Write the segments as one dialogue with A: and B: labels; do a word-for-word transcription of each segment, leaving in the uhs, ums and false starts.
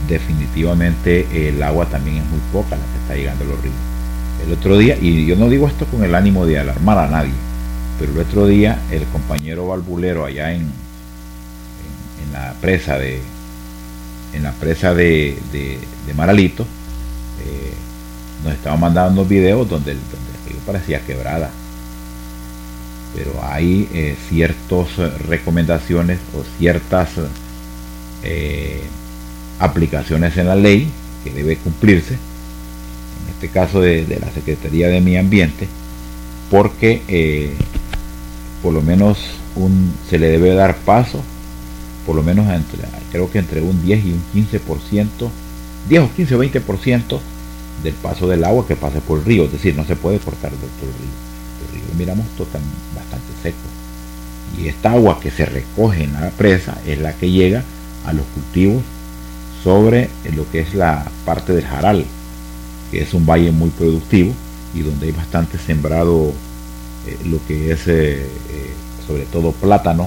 A: definitivamente el agua también es muy poca la que está llegando a los ríos. El otro día, y yo no digo esto con el ánimo de alarmar a nadie, pero el otro día el compañero valvulero allá en, en, en la presa de en la presa de, de, de Maralito eh, nos estaba mandando unos videos donde, donde el río parecía quebrada, pero hay eh, ciertas recomendaciones o ciertas eh, aplicaciones en la ley que debe cumplirse, en este caso de, de la Secretaría de Medio Ambiente, porque eh, por lo menos un, se le debe dar paso, por lo menos entre, creo que entre un diez y un quince por ciento, diez o quince o veinte por ciento del paso del agua que pase por el río, es decir, no se puede cortar todo el río. El río, miramos, total, bastante seco. Y esta agua que se recoge en la presa es la que llega a los cultivos sobre lo que es la parte del Jaral, que es un valle muy productivo y donde hay bastante sembrado eh, lo que es eh, eh, sobre todo plátano,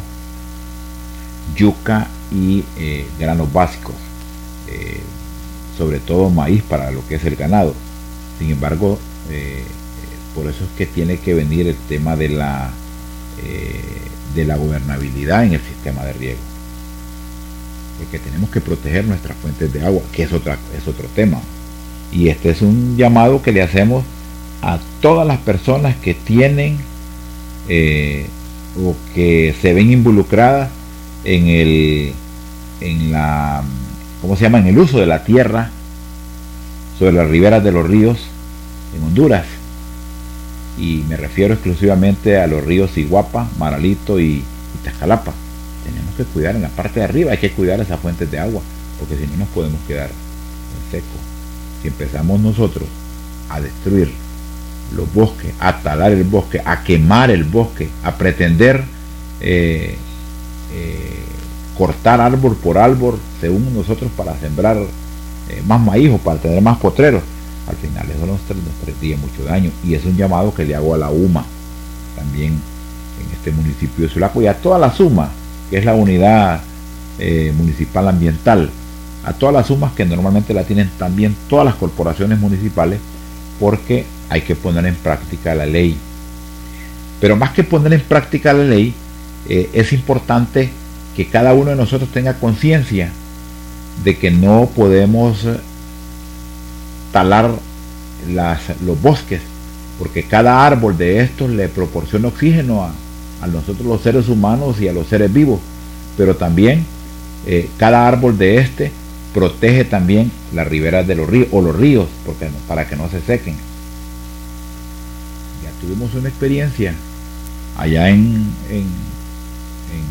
A: yuca y eh, granos básicos, eh, sobre todo maíz para lo que es el ganado. Sin embargo, eh, eh, por eso es que tiene que venir el tema de la eh, de la gobernabilidad en el sistema de riego, porque tenemos que proteger nuestras fuentes de agua, que es otra es otro tema. Y este es un llamado que le hacemos a todas las personas que tienen eh, o que se ven involucradas en el en la ¿cómo se llama? En el uso de la tierra sobre las riberas de los ríos en Honduras, y me refiero exclusivamente a los ríos Iguapa, Maralito y, y Tascalapa. Tenemos que cuidar en la parte de arriba, hay que cuidar esas fuentes de agua, porque si no nos podemos quedar en seco. Si empezamos nosotros a destruir los bosques, a talar el bosque, a quemar el bosque, a pretender eh, eh, cortar árbol por árbol según nosotros para sembrar eh, más maíz o para tener más potreros, al final eso nos, nos traería mucho daño. Y es un llamado que le hago a la U M A también en este municipio de Sulaco y a toda la SUMA, que es la unidad eh, municipal ambiental, a todas las sumas que normalmente la tienen también todas las corporaciones municipales, porque hay que poner en práctica la ley. Pero más que poner en práctica la ley, eh, es importante que cada uno de nosotros tenga conciencia de que no podemos talar las, los bosques, porque cada árbol de estos le proporciona oxígeno a, a nosotros los seres humanos y a los seres vivos, pero también eh, cada árbol de este protege también las riberas de los ríos o los ríos, porque para que no se sequen. Ya tuvimos una experiencia allá en, en, en,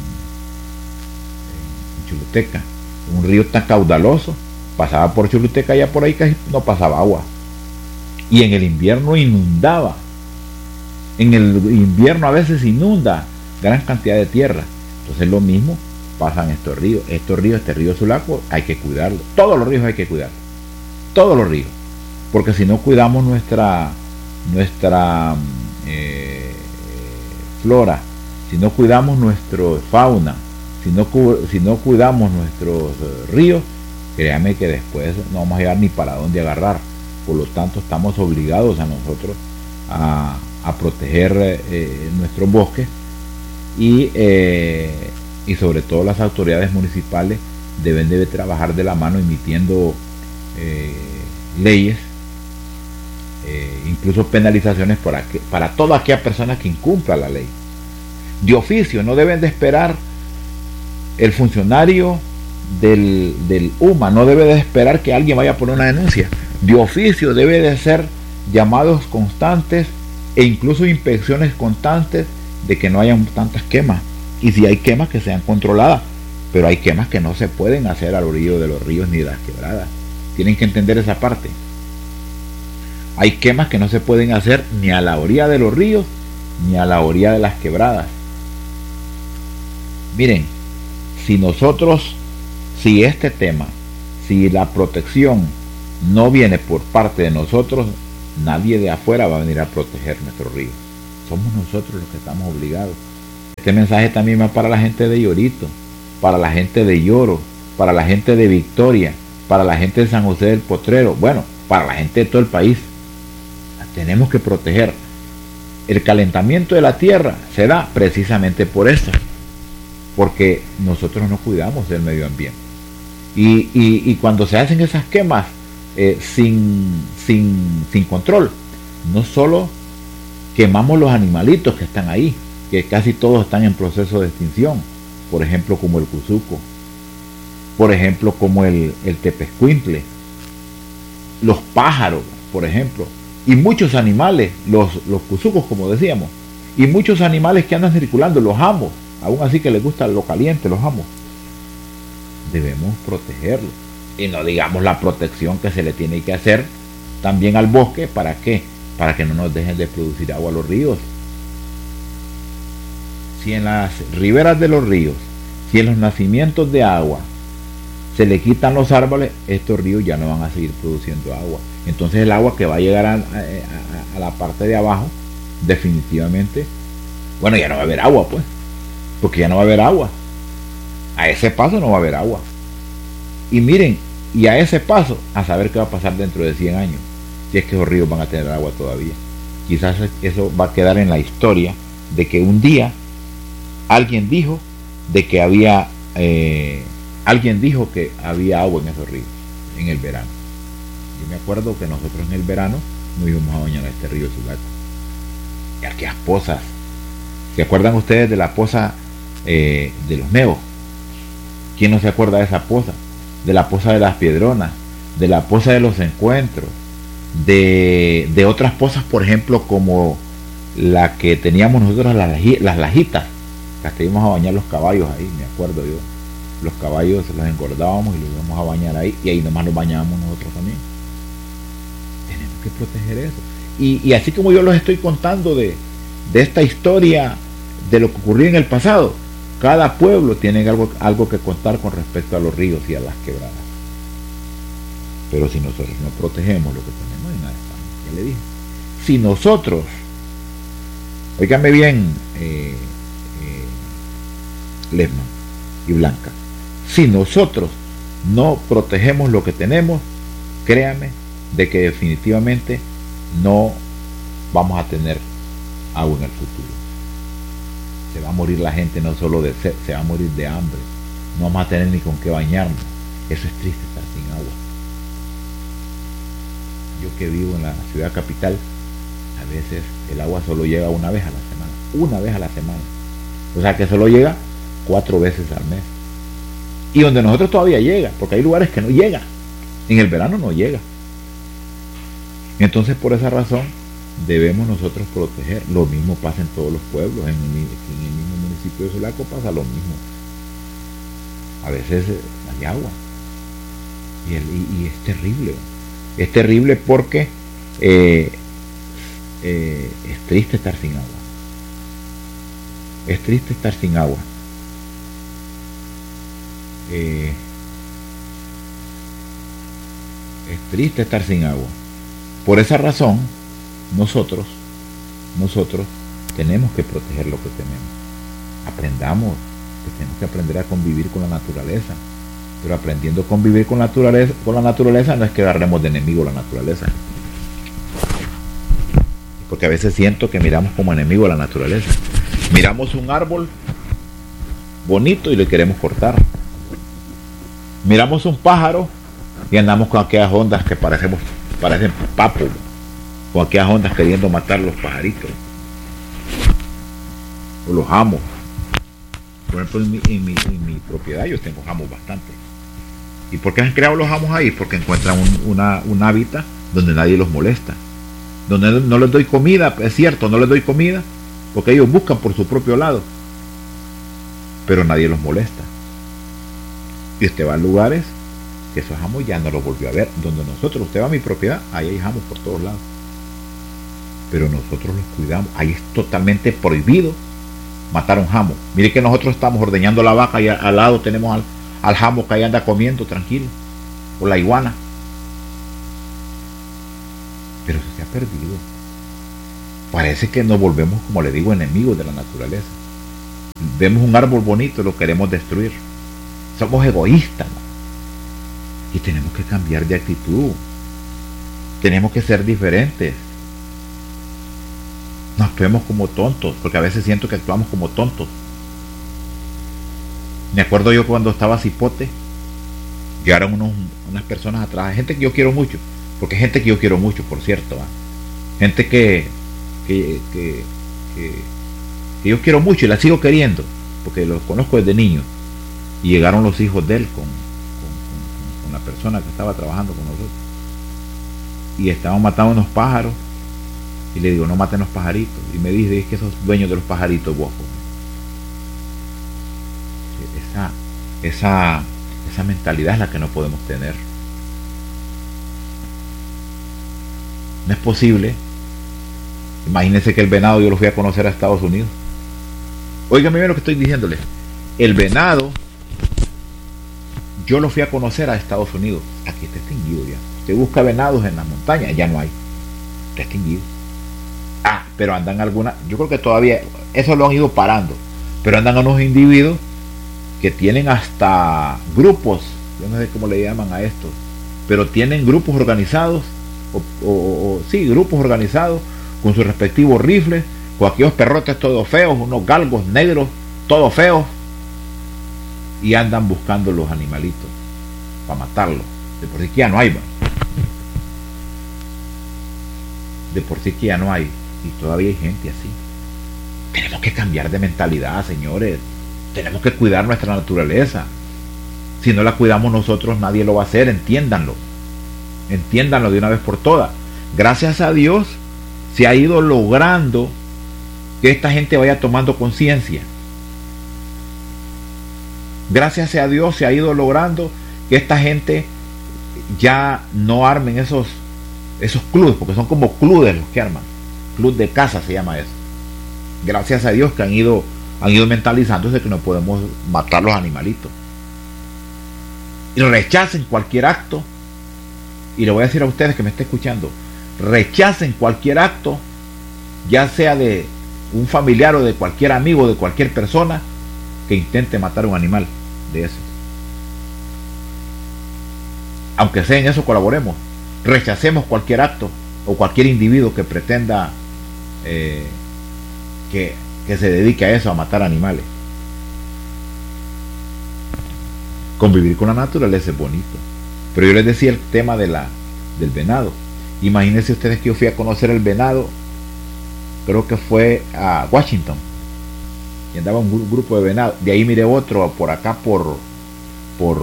A: en Choluteca, un río tan caudaloso, pasaba por Choluteca, ya por ahí casi no pasaba agua, y en el invierno inundaba. En el invierno a veces inunda gran cantidad de tierra. Entonces lo mismo pasan estos ríos, estos ríos, este río Sulaco hay que cuidarlo, todos los ríos hay que cuidarlos, todos los ríos, porque si no cuidamos nuestra nuestra eh, flora, si no cuidamos nuestra fauna, si no, si no cuidamos nuestros ríos, créame que después no vamos a llegar ni para dónde agarrar. Por lo tanto, estamos obligados a nosotros a, a proteger eh, nuestros bosques y eh, y sobre todo las autoridades municipales deben de trabajar de la mano emitiendo eh, leyes, eh, incluso penalizaciones para, que, para toda aquella persona que incumpla la ley. De oficio, no deben de esperar el funcionario del, del U M A, no debe de esperar que alguien vaya a poner una denuncia. De oficio debe de ser llamados constantes e incluso inspecciones constantes de que no hayan tantas quemas. Y si hay quemas, que sean controladas, pero hay quemas que no se pueden hacer al orillo de los ríos ni de las quebradas. Tienen que entender esa parte. Hay quemas que no se pueden hacer ni a la orilla de los ríos ni a la orilla de las quebradas. Miren, si nosotros, si este tema, si la protección no viene por parte de nosotros, nadie de afuera va a venir a proteger nuestros ríos. Somos nosotros los que estamos obligados. Este mensaje también va para la gente de Llorito, para la gente de Lloro, para la gente de Victoria, para la gente de San José del Potrero, bueno, para la gente de todo el país. Tenemos que proteger. El calentamiento de la tierra se da precisamente por esto, porque nosotros no cuidamos del medio ambiente. Y, y, y cuando se hacen esas quemas eh, sin, sin, sin control, no solo quemamos los animalitos que están ahí, que casi todos están en proceso de extinción, por ejemplo como el cuzuco, por ejemplo como el, el tepezcuintle, los pájaros, por ejemplo, y muchos animales, los, los cuzucos como decíamos, y muchos animales que andan circulando, los amos, aún así que les gusta lo caliente, los amos. Debemos protegerlos. Y no digamos la protección que se le tiene que hacer también al bosque. ¿Para qué? Para que no nos dejen de producir agua a los ríos. Si en las riberas de los ríos, si en los nacimientos de agua se le quitan los árboles, estos ríos ya no van a seguir produciendo agua. Entonces el agua que va a llegar a, a, a, a la parte de abajo, definitivamente, bueno, ya no va a haber agua, pues, porque ya no va a haber agua. A ese paso no va a haber agua. Y miren, y a ese paso, a saber qué va a pasar dentro de cien años, si es que esos ríos van a tener agua todavía. Quizás eso va a quedar en la historia de que un día alguien dijo de que había eh, alguien dijo que había agua en esos ríos en el verano. Yo me acuerdo que nosotros en el verano nos íbamos a bañar a este río Sulaco. Y aquellas pozas, ¿se acuerdan ustedes de la poza eh, de los Neos? ¿Quién no se acuerda de esa poza? De la poza de las Piedronas, de la poza de los Encuentros, de, de otras pozas, por ejemplo, como la que teníamos nosotros, las, las lajitas, las que íbamos a bañar los caballos ahí, me acuerdo yo. Los caballos los engordábamos y los íbamos a bañar ahí, y ahí nomás nos bañábamos nosotros también. Tenemos que proteger eso. Y, y así como yo los estoy contando de, de esta historia, de lo que ocurrió en el pasado, cada pueblo tiene algo, algo que contar con respecto a los ríos y a las quebradas. Pero si nosotros no protegemos lo que tenemos, en nada estamos. Ya le dije. Si nosotros, óigame bien, eh, eh, Lesman y Blanca, si nosotros no protegemos lo que tenemos, créame de que definitivamente no vamos a tener agua en el futuro. Se va a morir la gente no solo de sed, se va a morir de hambre. No vamos a tener ni con qué bañarnos. Eso es triste, estar sin agua. Yo que vivo en la ciudad capital, a veces el agua solo llega una vez a la semana. Una vez a la semana. O sea que solo llega cuatro veces al mes. Y donde nosotros todavía llega, porque hay lugares que no llega. En el verano no llega. Entonces por esa razón debemos nosotros proteger. Lo mismo pasa en todos los pueblos. En el, en el mismo municipio de Sulaco pasa lo mismo. A veces hay agua. Y, el, y, y es terrible. Es terrible porque eh, eh, es triste estar sin agua. Es triste estar sin agua. Eh, es triste estar sin agua. Por esa razón, nosotros, nosotros tenemos que proteger lo que tenemos. Aprendamos, que tenemos que aprender a convivir con la naturaleza. Pero aprendiendo a convivir con la naturaleza, con la naturaleza no es que agarremos de enemigo la naturaleza. Porque a veces siento que miramos como enemigo a la naturaleza. Miramos un árbol bonito y le queremos cortar. Miramos un pájaro y andamos con aquellas ondas que parecemos, parecen papos, con aquellas ondas queriendo matar los pajaritos o los jamos. Por ejemplo, en mi, en mi, en mi propiedad yo tengo jamos bastante. ¿Y por qué han creado los jamos ahí? Porque encuentran un, una, un hábitat donde nadie los molesta, donde no les doy comida. Es cierto, no les doy comida porque ellos buscan por su propio lado, pero nadie los molesta. Y usted va a lugares que esos jamos ya no los volvió a ver. Donde nosotros, usted va a mi propiedad, ahí hay jamos por todos lados, pero nosotros los cuidamos. Ahí es totalmente prohibido matar un jamo. Mire que nosotros estamos ordeñando la vaca y al lado tenemos al, al jamo que ahí anda comiendo tranquilo, o la iguana. Pero eso se ha perdido. Parece que nos volvemos, como le digo, enemigos de la naturaleza. Vemos un árbol bonito y lo queremos destruir. Somos egoístas, ¿no? Y tenemos que cambiar de actitud. Tenemos que ser diferentes. No actuemos como tontos, porque a veces siento que actuamos como tontos. Me acuerdo yo cuando estaba Cipote, llegaron unos, unas personas atrás, gente que yo quiero mucho, porque gente que yo quiero mucho, por cierto, ¿va? Gente que, que, que, que, que yo quiero mucho y la sigo queriendo, porque los conozco desde niño. Y llegaron los hijos de él con, con, con, con la persona que estaba trabajando con nosotros. Y estaban matando unos pájaros. Y le digo, no maten los pajaritos. Y me dice, es que sos dueños de los pajaritos vos. Esa, esa, esa mentalidad es la que no podemos tener. No es posible. Imagínense que el venado yo lo fui a conocer a Estados Unidos. Óigame bien lo que estoy diciéndole. El venado yo lo fui a conocer a Estados Unidos. Aquí está extinguido ya. Usted busca venados en las montañas, ya no hay. Está extinguido. Ah, pero andan algunas, yo creo que todavía, eso lo han ido parando, pero andan unos individuos que tienen hasta grupos, yo no sé cómo le llaman a estos, pero tienen grupos organizados, o, o, o sí, grupos organizados, con sus respectivos rifles, con aquellos perrotes todos feos, unos galgos negros, todos feos, y andan buscando los animalitos, para matarlos, de por sí que ya no hay, ¿va? De por sí que ya no hay. Y todavía hay gente así. Tenemos que cambiar de mentalidad, señores. Tenemos que cuidar nuestra naturaleza. Si no la cuidamos nosotros, nadie lo va a hacer. Entiéndanlo. Entiéndanlo de una vez por todas. Gracias a Dios se ha ido logrando que esta gente vaya tomando conciencia. Gracias a Dios se ha ido logrando que esta gente ya no armen esos, esos clubes, porque son como clubes los que arman. Club de caza se llama eso. Gracias a Dios que han ido han ido mentalizándose que no podemos matar los animalitos. Y rechacen cualquier acto. Y le voy a decir a ustedes que me estén escuchando, rechacen cualquier acto, ya sea de un familiar o de cualquier amigo, de cualquier persona que intente matar un animal de esos. Aunque sea en eso colaboremos. Rechacemos cualquier acto o cualquier individuo que pretenda eh, que, que se dedique a eso, a matar animales. Convivir con la naturaleza es bonito, pero yo les decía el tema de la, del venado. Imagínense ustedes que yo fui a conocer el venado, creo que fue a Washington, y andaba un grupo de venados. De ahí miré otro por acá por por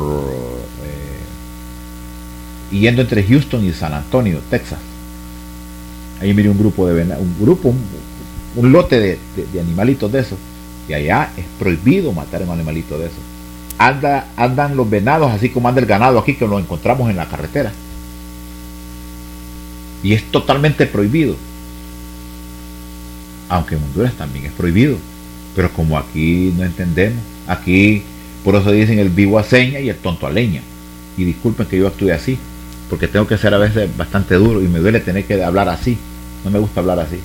A: eh, yendo entre Houston y San Antonio, Texas. Ahí miré un grupo de venados, un grupo, un, un lote de, de, de animalitos de esos. Y allá es prohibido matar un animalito de esos. Anda, andan los venados así como anda el ganado aquí, que lo encontramos en la carretera. Y es totalmente prohibido. Aunque en Honduras también es prohibido. Pero como aquí no entendemos, aquí por eso dicen el vivo a seña y el tonto a leña. Y disculpen que yo actúe así, porque tengo que ser a veces bastante duro y me duele tener que hablar así. No me gusta hablar así.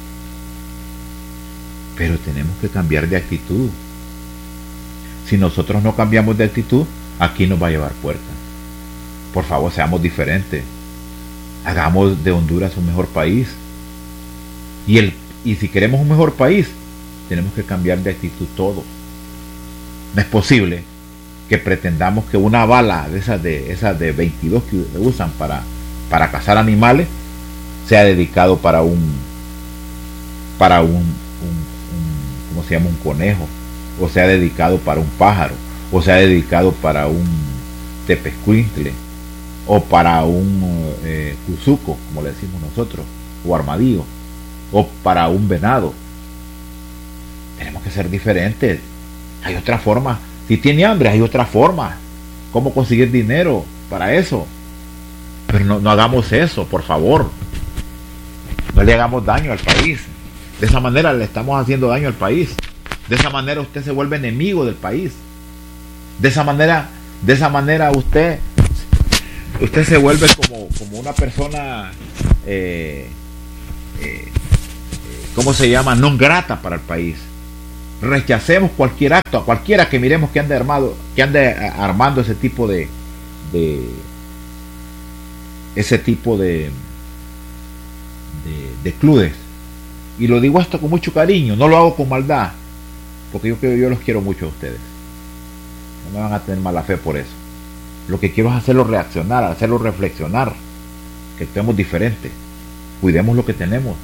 A: Pero tenemos que cambiar de actitud. Si nosotros no cambiamos de actitud, aquí nos va a llevar puertas. Por favor, seamos diferentes. Hagamos de Honduras un mejor país. Y, el, y si queremos un mejor país, tenemos que cambiar de actitud todo. No es posible que pretendamos que una bala de esas de, esas de veintidós que usan para, para cazar animales sea dedicado para un para un, un, un ¿cómo se llama? Un conejo, o sea dedicado para un pájaro, o sea dedicado para un tepezcuintle, o para un eh, cuzuco, como le decimos nosotros, o armadillo, o para un venado. Tenemos que ser diferentes. Hay otra forma. Si tiene hambre, hay otra forma. ¿Cómo conseguir dinero para eso? Pero no, no hagamos eso, por favor. No le hagamos daño al país. De esa manera le estamos haciendo daño al país. De esa manera usted se vuelve enemigo del país. De esa manera, de esa manera usted, usted se vuelve como, como una persona, eh, eh, ¿cómo se llama? No grata para el país. Rechacemos cualquier acto, a cualquiera que miremos que ande armado, que ande armando ese tipo de, de, ese tipo de, de, de clubes. Y lo digo esto con mucho cariño, no lo hago con maldad, porque yo, yo los quiero mucho a ustedes. No me van a tener mala fe por eso. Lo que quiero es hacerlos reaccionar, hacerlos reflexionar, que estemos diferentes, cuidemos lo que tenemos.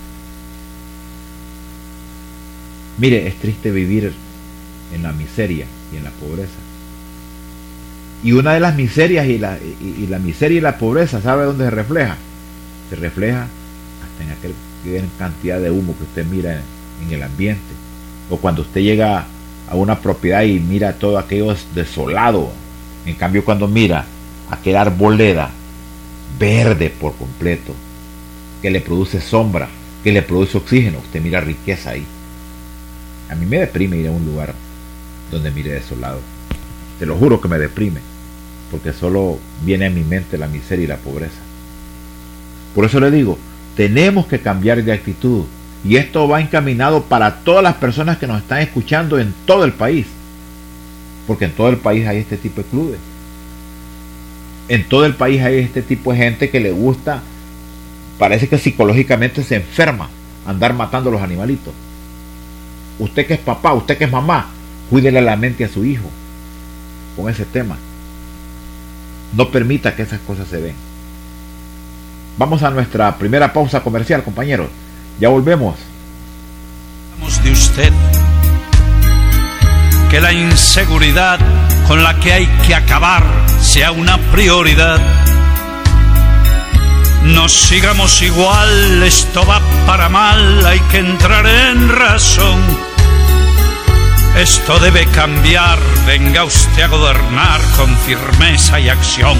A: Mire, es triste vivir en la miseria y en la pobreza. Y una de las miserias y la, y, y la miseria y la pobreza, ¿sabe dónde se refleja? Se refleja hasta en aquel gran cantidad de humo que usted mira en, en el ambiente. O cuando usted llega a una propiedad y mira todo aquello desolado. En cambio, cuando mira aquel arboleda verde por completo, que le produce sombra, que le produce oxígeno, usted mira riqueza ahí. A mí me deprime ir a un lugar donde mire desolado. Te lo juro que me deprime, porque solo viene a mi mente la miseria y la pobreza. Por eso le digo, tenemos que cambiar de actitud, y esto va encaminado para todas las personas que nos están escuchando en todo el país, porque en todo el país hay este tipo de clubes. En todo el país hay este tipo de gente que le gusta, parece que psicológicamente se enferma andar matando a los animalitos. Usted que es papá, usted que es mamá, cuídele la mente a su hijo con ese tema. No permita que esas cosas se den. Vamos a nuestra primera pausa comercial, compañeros. Ya volvemos.
B: Hablamos de usted, que la inseguridad con la que hay que acabar sea una prioridad. No sigamos igual, esto va para mal, hay que entrar en razón. Esto debe cambiar, venga usted a gobernar con firmeza y acción.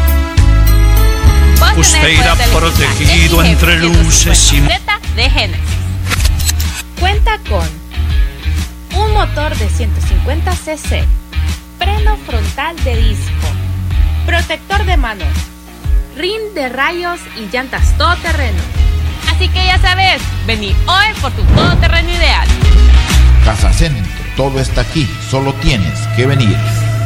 B: Usted irá protegido entre luces y...
C: de Génesis. Cuenta con un motor de ciento cincuenta centímetros, freno frontal de disco, protector de manos, rin de rayos y llantas todoterreno. Así que ya sabes, vení hoy por tu todoterreno ideal.
D: Casa Centro, todo está aquí, solo tienes que venir.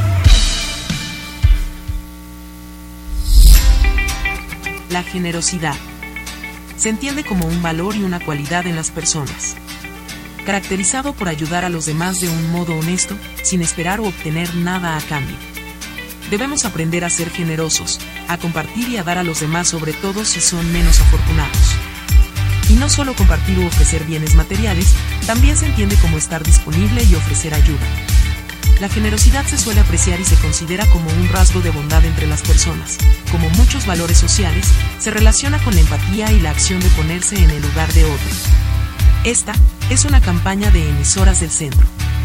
E: La generosidad se entiende como un valor y una cualidad en las personas, caracterizado por ayudar a los demás de un modo honesto, sin esperar o obtener nada a cambio. Debemos aprender a ser generosos, a compartir y a dar a los demás, sobre todo si son menos afortunados. Y no solo compartir u ofrecer bienes materiales, también se entiende como estar disponible y ofrecer ayuda. La generosidad se suele apreciar y se considera como un rasgo de bondad entre las personas. Como muchos valores sociales, se relaciona con la empatía y la acción de ponerse en el lugar de otro. Esta es una campaña de Emisoras del Centro.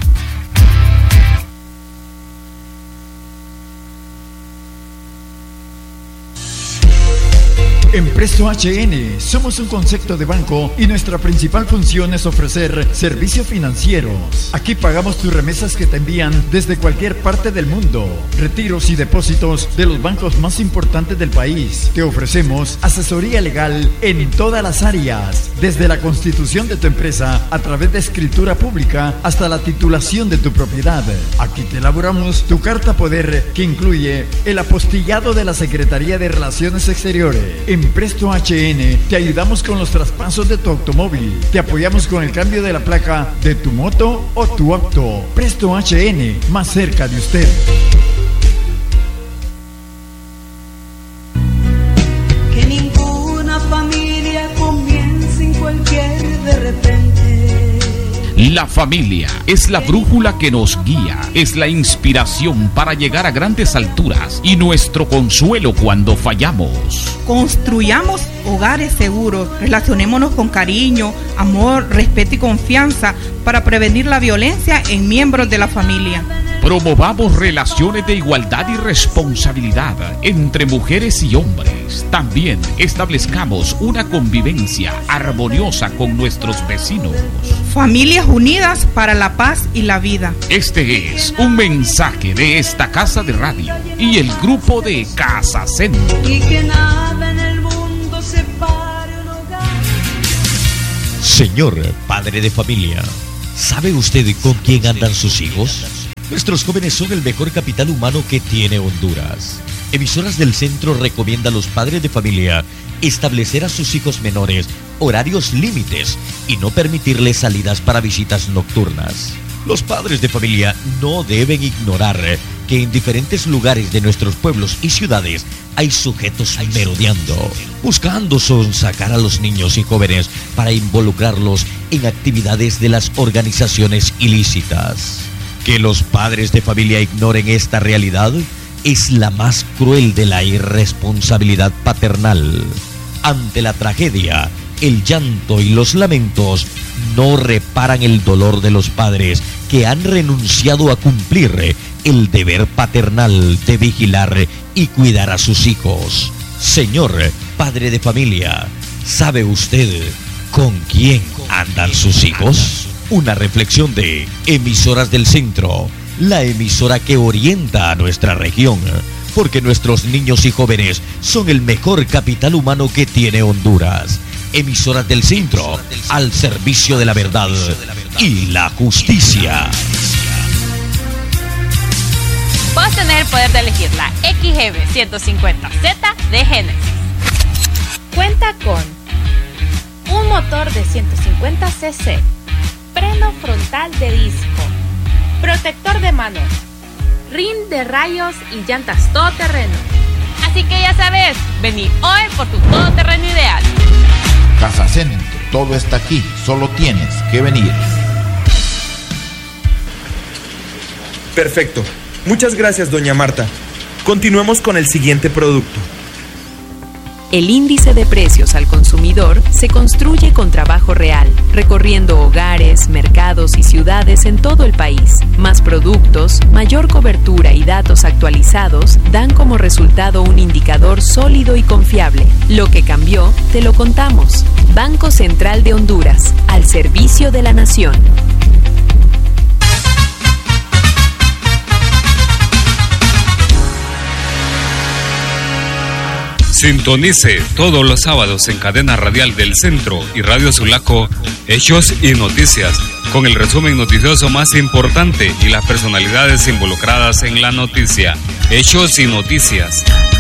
F: En Presto H N somos un concepto de banco y nuestra principal función es ofrecer servicios financieros. Aquí pagamos tus remesas que te envían desde cualquier parte del mundo, retiros y depósitos de los bancos más importantes del país. Te ofrecemos asesoría legal en todas las áreas, desde la constitución de tu empresa a través de escritura pública hasta la titulación de tu propiedad. Aquí te elaboramos tu carta poder, que incluye el apostillado de la Secretaría de Relaciones Exteriores. En Presto H N te ayudamos con los traspasos de tu automóvil. Te apoyamos con el cambio de la placa de tu moto o tu auto. Presto H N, más cerca de usted.
G: Que ninguna familia comience en cualquier de repente.
H: La familia es la brújula que nos guía, es la inspiración para llegar a grandes alturas y nuestro consuelo cuando fallamos.
I: Construyamos hogares seguros, relacionémonos con cariño, amor, respeto y confianza para prevenir la violencia en miembros de la familia.
H: Promovamos relaciones de igualdad y responsabilidad entre mujeres y hombres. También establezcamos una convivencia armoniosa con nuestros vecinos.
I: Familias unidas para la paz y la vida.
H: Este es un mensaje de esta casa de radio y el grupo de Casa Centro.
G: Y que nada en el mundo separe un hogar.
J: Señor padre de familia, ¿sabe usted con quién andan sus hijos? Nuestros jóvenes son el mejor capital humano que tiene Honduras. Emisoras del Centro recomienda a los padres de familia establecer a sus hijos menores horarios límites y no permitirles salidas para visitas nocturnas. Los padres de familia no deben ignorar que en diferentes lugares de nuestros pueblos y ciudades hay sujetos merodeando, buscando sonsacar a los niños y jóvenes para involucrarlos en actividades de las organizaciones ilícitas. Que los padres de familia ignoren esta realidad es la más cruel de la irresponsabilidad paternal. Ante la tragedia, el llanto y los lamentos no reparan el dolor de los padres que han renunciado a cumplir el deber paternal de vigilar y cuidar a sus hijos. Señor padre de familia, ¿sabe usted con quién andan sus hijos? Una reflexión de Emisoras del Centro, la emisora que orienta a nuestra región, porque nuestros niños y jóvenes son el mejor capital humano que tiene Honduras. Emisoras del Centro, al servicio de la verdad y la justicia.
C: Vas a tener el poder de elegir la X G B ciento cincuenta Z de Genesis. Cuenta con un motor de ciento cincuenta cc, freno frontal de disco, protector de manos, rin de rayos y llantas todoterreno. Así que ya sabes, vení hoy por tu todoterreno ideal.
D: Casa Centro, todo está aquí, solo tienes que venir.
K: Perfecto. Muchas gracias, doña Marta. Continuemos con el siguiente producto.
E: El índice de precios al consumidor se construye con trabajo real, recorriendo hogares, mercados y ciudades en todo el país. Más productos, mayor cobertura y datos actualizados dan como resultado un indicador sólido y confiable. Lo que cambió, te lo contamos. Banco Central de Honduras, al servicio de la nación.
L: Sintonice todos los sábados en cadena radial del Centro y Radio Sulaco, Hechos y Noticias, con el resumen noticioso más importante y las personalidades involucradas en la noticia. Hechos y Noticias.